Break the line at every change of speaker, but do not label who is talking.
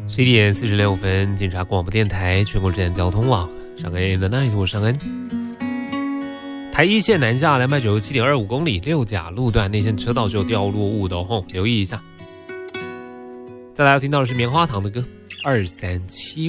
11点46分，警察广播电台全国治安交通网，上恩 in the night， 我上恩。台一线南下297.25公里，六甲路段内线车道是有掉落物的哦，留意一下。再来要听到的是棉花糖的歌，2375。